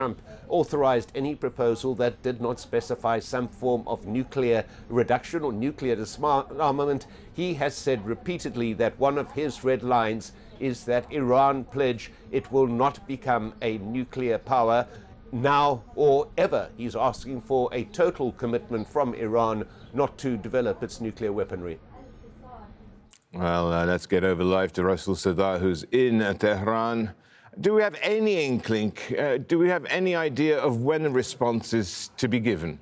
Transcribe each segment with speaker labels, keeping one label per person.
Speaker 1: Trump authorized any proposal that did not specify some form of nuclear reduction or nuclear disarmament. He has said repeatedly that one of his red lines is that Iran pledge it will not become a nuclear power now or ever. He's asking for a total commitment from Iran not to develop its nuclear weaponry.
Speaker 2: Well, let's get over live to Russell Sadar, who's in Tehran. Do we have any inkling, do we have any idea of when a response is to be given?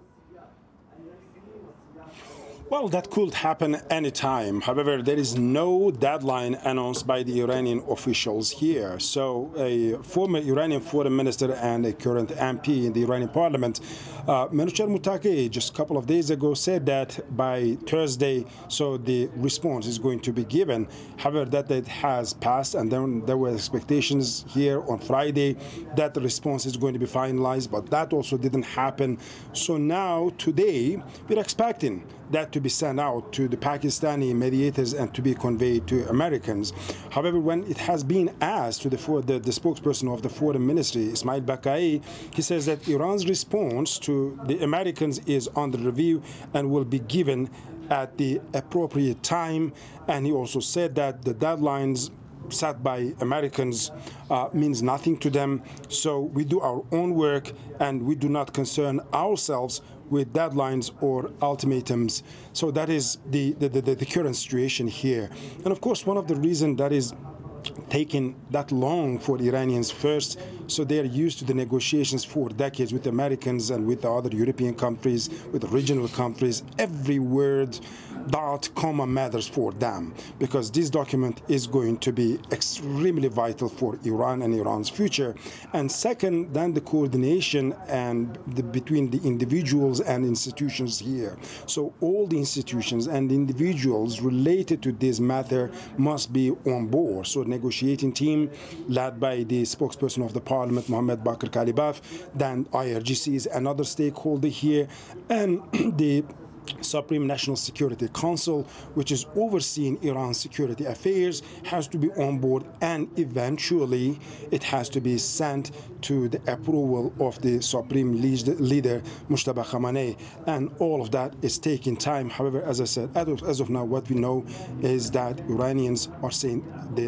Speaker 3: Well, that could happen anytime. However, there is no deadline announced by the Iranian officials here. So a former Iranian foreign minister and a current MP in the Iranian parliament, Menuchar Mottaqi, just a couple of days ago said that by Thursday, so the response is going to be given. However, that has passed, and then there were expectations here on Friday that the response is going to be finalized, but that also didn't happen. So now, today, we're expecting that to be sent out to the Pakistani mediators and to be conveyed to Americans. However, when it has been asked to the spokesperson of the foreign ministry, Ismail Baqai, he says that Iran's response to the Americans is under review and will be given at the appropriate time. And he also said that the deadlines set by Americans means nothing to them. So we do our own work and we do not concern ourselves with deadlines or ultimatums. So that is the current situation here. And of course, one of the reasons that is taking that long for the Iranians first, so they are used to the negotiations for decades with Americans and with the other European countries, with the regional countries. Every word, dot, comma matters for them, because this document is going to be extremely vital for Iran and Iran's future. And second, then the coordination and between the individuals and institutions here. So all the institutions and individuals related to this matter must be on board. So negotiating team led by the spokesperson of the parliament, Mohammad Bakr Kalibaf, then IRGC is another stakeholder here, and the Supreme National Security Council, which is overseeing Iran's security affairs, has to be on board, and eventually it has to be sent to the approval of the Supreme Leader, Mujtaba Khamenei, and all of that is taking time. However, as I said, as of now, what we know is that Iranians are saying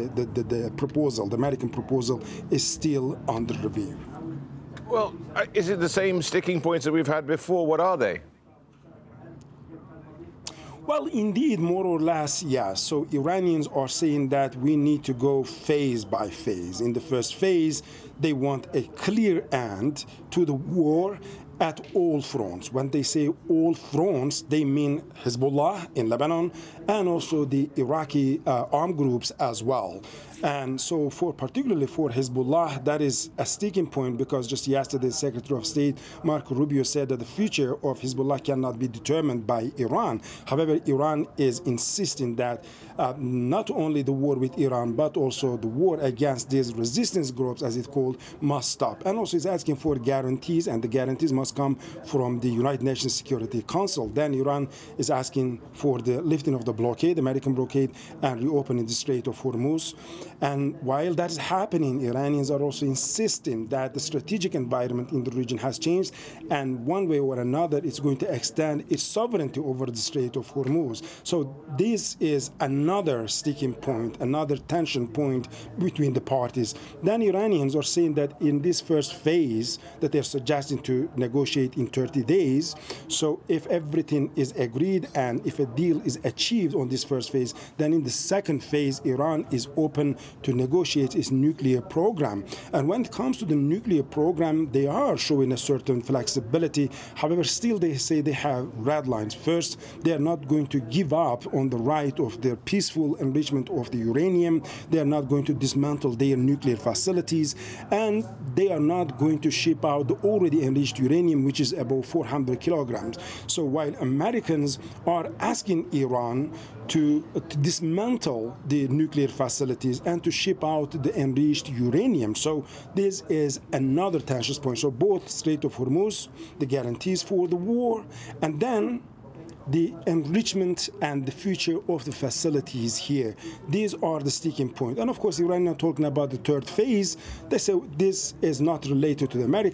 Speaker 3: the proposal, the American proposal, is still under review.
Speaker 2: Well, is it the same sticking points that we've had before? What are they?
Speaker 3: Well, indeed, more or less, yes. So Iranians are saying that we need to go phase by phase. In the first phase, they want a clear end to the war at all fronts. When they say all fronts, they mean Hezbollah in Lebanon and also the Iraqi armed groups as well. And so particularly for Hezbollah, that is a sticking point, because just yesterday, Secretary of State Marco Rubio said that the future of Hezbollah cannot be determined by Iran. However, Iran is insisting that not only the war with Iran, but also the war against these resistance groups, as it's called, must stop. And also is asking for guarantees, and the guarantees must come from the United Nations Security Council. Then Iran is asking for the lifting of the blockade, American blockade, and reopening the Strait of Hormuz. And while that is happening, Iranians are also insisting that the strategic environment in the region has changed, and one way or another, it's going to extend its sovereignty over the Strait of Hormuz. So this is another sticking point, another tension point between the parties. Then Iranians are saying that in this first phase that they're suggesting to negotiate in 30 days, so if everything is agreed and if a deal is achieved on this first phase, then in the second phase, Iran is open to negotiate its nuclear program. And when it comes to the nuclear program, they are showing a certain flexibility. However, still they say they have red lines. First, they are not going to give up on the right of their peaceful enrichment of the uranium. They are not going to dismantle their nuclear facilities, and they are not going to ship out the already enriched uranium, which is about 400 kilograms. So while Americans are asking Iran to dismantle the nuclear facilities and to ship out the enriched uranium. So this is another tension point. So both Strait of Hormuz, the guarantees for the war, and then the enrichment and the future of the facilities here. These are the sticking point. And of course, the Iranians are talking about the third phase. They say this is not related to the American